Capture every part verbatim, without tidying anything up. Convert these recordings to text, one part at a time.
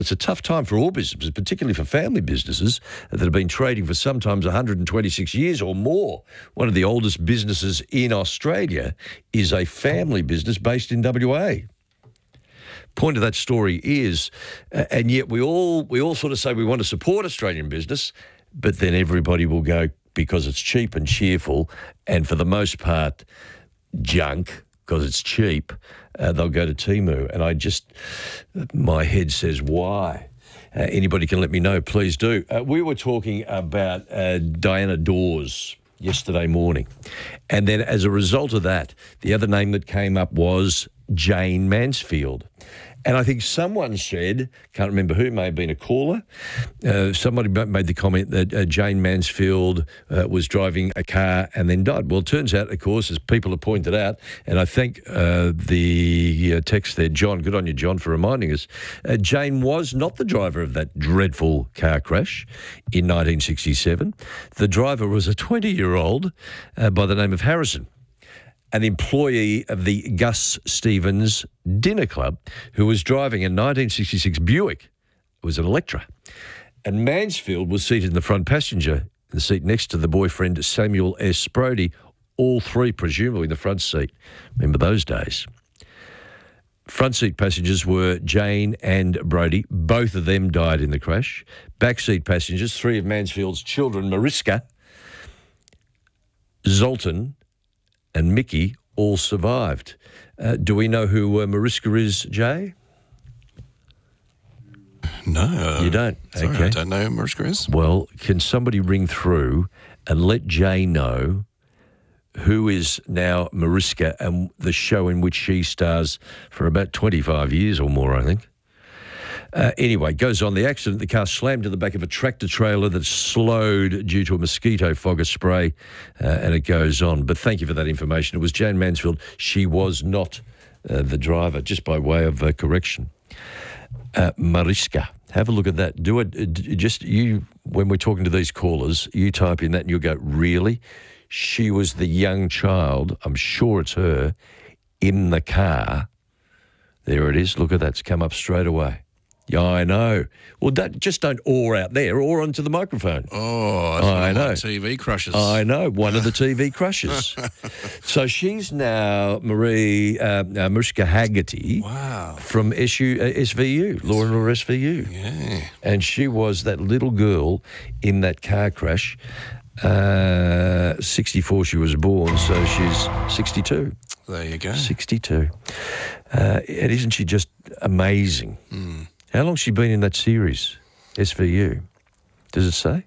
It's a tough time for all businesses, particularly for family businesses that have been trading for sometimes one hundred twenty-six years or more. One of the oldest businesses in Australia is a family business based in W A. Point of that story is, uh, and yet we all we all sort of say we want to support Australian business, but then everybody will go because it's cheap and cheerful, and for the most part, junk because it's cheap. Uh, they'll go to Temu, and I just, my head says, why? Uh, anybody can let me know, please do. Uh, we were talking about uh, Diana Dawes yesterday morning, and then as a result of that, the other name that came up was Jayne Mansfield. And I think someone said, can't remember who, may have been a caller, uh, somebody made the comment that uh, Jayne Mansfield uh, was driving a car and then died. Well, it turns out, of course, as people have pointed out, and I thank uh, the uh, text there, John, good on you, John, for reminding us, uh, Jayne was not the driver of that dreadful car crash in nineteen sixty-seven. The driver was a twenty-year-old uh, by the name of Harrison, an employee of the Gus Stevens Dinner Club, who was driving a nineteen sixty-six Buick. It was an Electra. And Mansfield was seated in the front passenger, the seat next to the boyfriend, Samuel S. Brodie, all three presumably in the front seat. Remember those days. Front seat passengers were Jayne and Brodie. Both of them died in the crash. Back seat passengers, three of Mansfield's children, Mariska, Zoltan, and Mickey, all survived. Uh, do we know who uh, Mariska is, Jay? No. Uh, you don't? Sorry, okay. I don't know who Mariska is. Well, can somebody ring through and let Jay know who is now Mariska and the show in which she stars for about twenty-five years or more, I think? Uh, anyway, goes on. The accident, the car slammed to the back of a tractor trailer that slowed due to a mosquito fogger spray, uh, and it goes on. But thank you for that information. It was Jayne Mansfield. She was not uh, the driver, just by way of uh, correction. Uh, Mariska, have a look at that. Do it. Uh, just you, when we're talking to these callers, you type in that and you'll go, really? She was the young child, I'm sure it's her, in the car. There it is. Look at that. It's come up straight away. Yeah, I know. Well, don't, just don't awe out there, or onto the microphone. Oh, that's I one of know. my T V crushes. I know, one of the T V crushes. So she's now Marie uh, uh, Mariska Haggerty. Wow. From S U, uh, S V U, Law and Order S V U. Yeah. And she was that little girl in that car crash. Uh, sixty-four she was born, so she's sixty-two. There you go. sixty-two. Uh, and isn't she just amazing? Mm. How long's she been in that series, S V U? Does it say?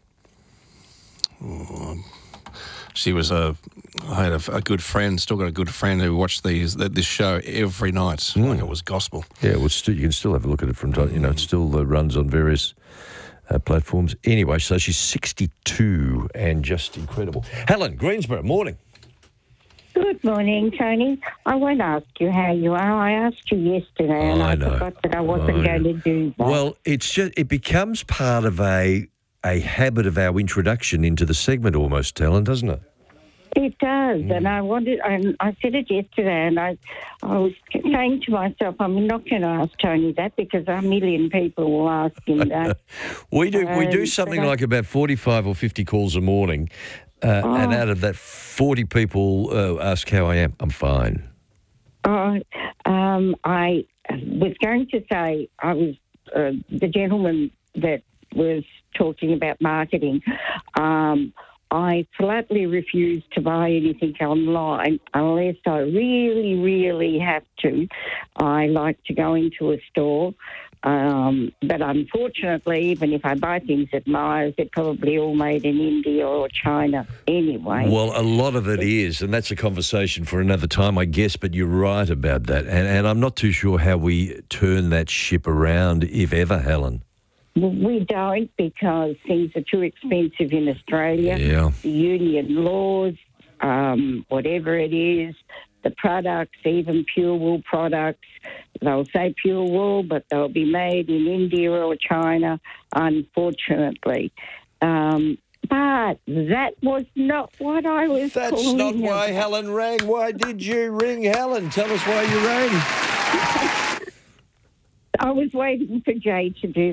Oh, she was a. I had a, a good friend, still got a good friend who watched these this show every night, mm. like it was gospel. Yeah, well, still, you can still have a look at it from time. You know, it still uh, runs on various uh, platforms. Anyway, so she's sixty-two and just incredible. Helen, Greensboro, morning. Good morning, Tony. I won't ask you how you are. I asked you yesterday, and I, I know. forgot that I wasn't I going know. to do that. Well, it's just it becomes part of a a habit of our introduction into the segment, almost, Helen, doesn't it? It does, Mm. and I wanted. And I said it yesterday, and I, I was saying to myself, I'm not going to ask Tony that because a million people will ask him that. we do we do Um, something but I- like about forty-five or fifty calls a morning, uh, Oh. and out of that, forty people uh, ask how I am. I'm fine. Oh, um, I was going to say I was uh, the gentleman that was talking about marketing. Um, I flatly refuse to buy anything online unless I really, really have to. I like to go into a store. Um, but unfortunately, even if I buy things at Myers, they're probably all made in India or China anyway. Well, a lot of it is, and that's a conversation for another time, I guess, but you're right about that. And, and I'm not too sure how we turn that ship around, if ever, Helen. Well, we don't because things are too expensive in Australia. Yeah. The union laws, um, whatever it is, the products, even pure wool products, they'll say pure wool, but they'll be made in India or China, unfortunately. Um, but that was not what I was That's calling not why about. Helen rang. Why did you ring, Helen? Tell us why you rang. I was waiting for Jay to do